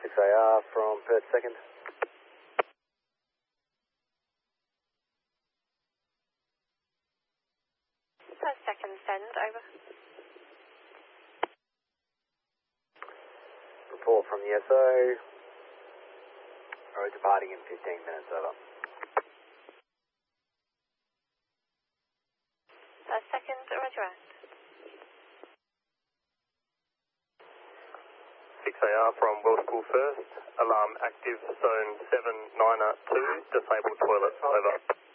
6AR from Perth 2nd. Perth 2nd, send, over. Report from the SO. Road departing in 15 minutes, over. Perth 2nd, roger out. 6AR from Welsh School First. Alarm active, zone 792, disabled toilet, over.